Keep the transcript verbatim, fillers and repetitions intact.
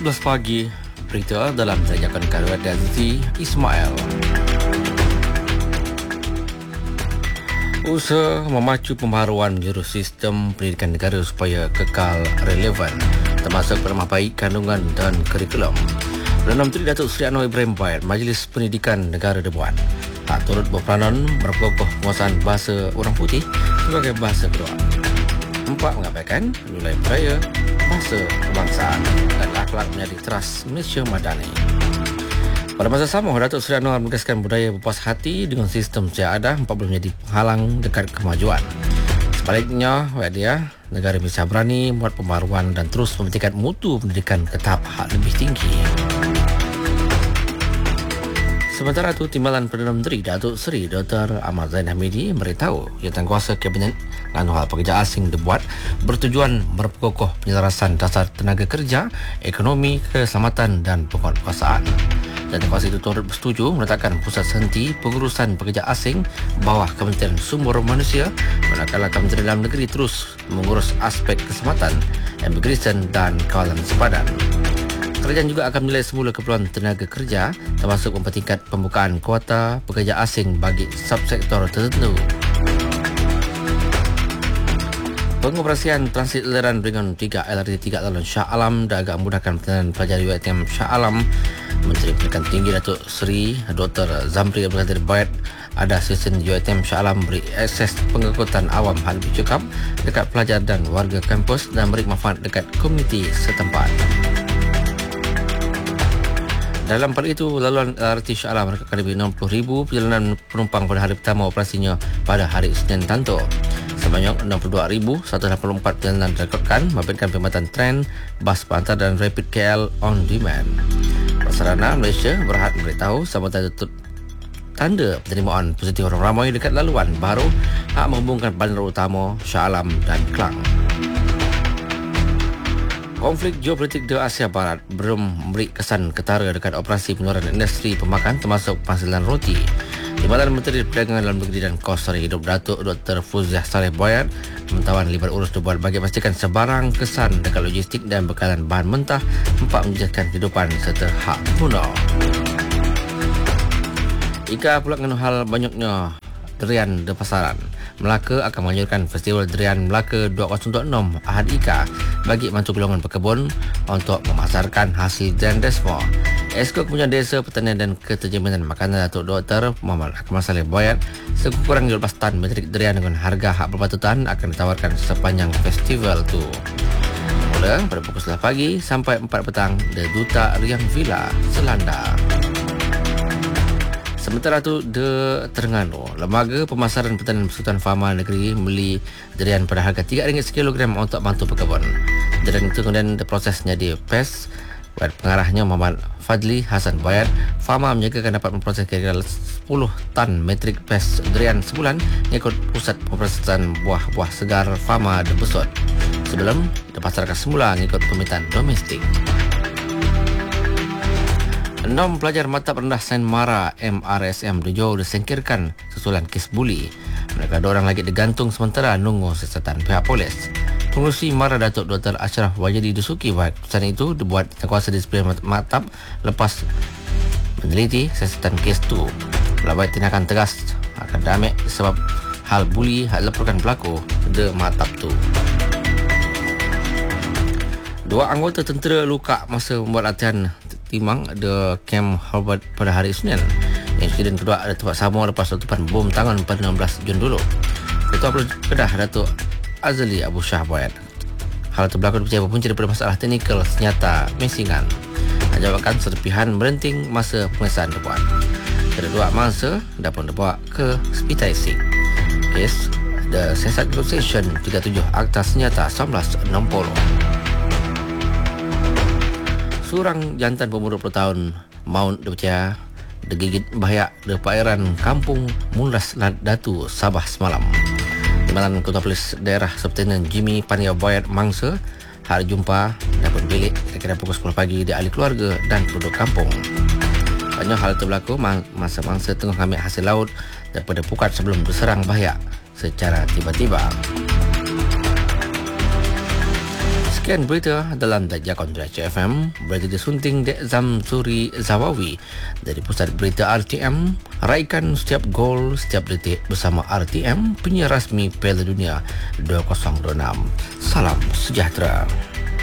sebelas pagi, berita dalam Jajakan Karuat dan Azizi Ismail. Usaha memacu pembaharuan jurus sistem pendidikan negara supaya kekal relevan, termasuk peramah baik kandungan dan kurikulum. Perdana Menteri Datuk Seri Anwar Ibrahim Bayat, Majlis Pendidikan Negara Dewan, tak turut berperanan memperkokoh penguasaan bahasa orang putih sebagai bahasa kedua. Empat mengabaikan nilai budaya, bahasa kebangsaan dan akhlak menjadi teras Malaysia Madani. Pada masa sama, Datuk Seri Anwar menegaskan budaya berpuas hati dengan sistem sejadah empat boleh menjadi penghalang dekat kemajuan. Sebaliknya, dia, negara Malaysia berani membuat pembaharuan dan terus mementingkan mutu pendidikan ke tahap hak lebih tinggi. Sementara itu, Timbalan Perdana Menteri Datuk Seri Doktor Ahmad Zain Hamidi beritahu Jawatankuasa Kabinet Nganu Hal Pekerja Asing dibuat bertujuan memperkokoh penyelarasan dasar tenaga kerja, ekonomi, keselamatan dan penguasaan. Jawatankuasa itu turut bersetuju meletakkan pusat senti pengurusan pekerja asing bawah Kementerian Sumber Manusia, manakala Kementerian Dalam Negeri terus mengurus aspek keselamatan, immigration dan kawalan sepadan. Kerajaan juga akan menilai semula keperluan tenaga kerja, termasuk mempertingkat pembukaan kuota pekerja asing bagi subsektor tertentu. Pengoperasian transit aliran ringan tiga L R T tiga Talon Shah Alam dan agak memudahkan perjalanan pelajar U I T M Shah Alam. Menteri Pendidikan Tinggi Datuk Seri Doktor Zamri Abdul Kadir Bayat ada stesen U I T M Shah Alam beri akses pengangkutan awam hal lebih cukup dekat pelajar dan warga kampus dan beri manfaat dekat komuniti setempat. Dalam pada itu, laluan L R T Shah Alam merekatkan lebih enam puluh ribu perjalanan penumpang pada hari pertama operasinya pada hari Isnin Tanto. Sebanyak enam puluh dua ribu seratus lapan puluh empat perjalanan direkodkan memberikan perkhidmatan tren, bas pengantar dan rapid K L on demand. Prasarana Malaysia berhad memberitahu sambutan tutup tanda penerimaan positif orang ramai dekat laluan baru hak menghubungkan bandar utama Shah Alam dan Klang. Konflik geopolitik di Asia Barat belum memberi kesan ketara dekat operasi pengeluaran industri pemakan termasuk penghasilan roti. Timbalan Menteri Perdagangan Dalam Negeri dan Kos Sara Hidup Datuk Doktor Fuziah Saleh Boyat pemantauan libat urus dibuat bagi memastikan sebarang kesan dekat logistik dan bekalan bahan mentah empat menjadikan kehidupan serta hak guna. Ika pula mengenai hal banyaknya durian di pasaran. Melaka akan menganjurkan Festival Durian Melaka dua ribu dua puluh enam Ahad Ika bagi mantu golongan pekebun untuk memasarkan hasil durian desmo. Esko Kepunyaan Desa Pertanian dan Keterjaminan Makanan Datuk Doktor Muhammad Akmal Saleh Boyat sekurang-kurangnya dua belas tan metrik durian dengan harga hak berpatutan akan ditawarkan sepanjang festival itu. Mula pada pukul sebelas pagi sampai empat petang di Duta Riang Villa, Selanda. Sementara itu, di Terengganu, Lembaga Pemasaran Pertanian Persekutuan Fama Negeri membeli durian pada harga tiga ringgit sekilogram untuk bantu pekebun. Durian itu kemudian diproses menjadi pes. Pengarahnya Muhammad Fadli Hasan Bayat, Fama menjagakan dapat memproses kira-kira sepuluh tan metrik pes durian sebulan mengikut pusat pemprosesan buah-buah segar Fama di Besut. Sebelum dipasarkan semula mengikut permintaan domestik. Enam pelajar mata rendah Sain Mara M R S M di Johor disingkirkan susulan kes buli. Mereka dua orang lagi digantung sementara nunggu siasatan pihak polis. Pengurusi Mara Datuk Doktor Ashraf Wajidi Dusuki buat keputusan itu dibuat kuasa disiplin maktab lepas meneliti siasatan kes itu. Pelabai tindakan tegas akan damai sebab hal buli hak laporkan pelaku di maktab itu. Dua anggota tentera luka masa membuat latihan timang di Camp Hobart pada hari Isnin. Insiden kedua ada tempat sama lepas letupan bom tangan pada enam belas Jun dulu. Ketua Kedah Datuk Azali Abu Shah Boyat. Hal itu berlaku dipercayai berpunca daripada masalah teknikal senjata mesingan. Jawabkan serpihan merenting masa pengesahan dibuat. Kedua mangsa dapat dibawa ke Hospital Sing. Kes The Siasat Negotiation tiga puluh tujuh Akta Senjata seribu sembilan ratus enam puluh. Seorang jantan berumur dua puluh tahun maut dipercaya digigit bahaya di perairan Kampung Mulas Datu, Sabah semalam. Timbalan Ketua Polis Daerah Subtenen Jimmy Pania Boyat mangsa hari jumpa dapat bilik kira-kira pukul sepuluh pagi di ahli keluarga dan penduduk kampung. Banyak hal itu berlaku masa mangsa tengah ambil hasil laut daripada pukat sebelum berserang bahaya secara tiba-tiba. Sekian berita dalam Darjah Kontracah F M. Berita disunting Dek Zamzuri Zawawi dari Pusat Berita R T M. Raikan setiap gol, setiap detik bersama R T M, penyiar rasmi Piala Dunia dua ribu dua puluh enam. Salam sejahtera.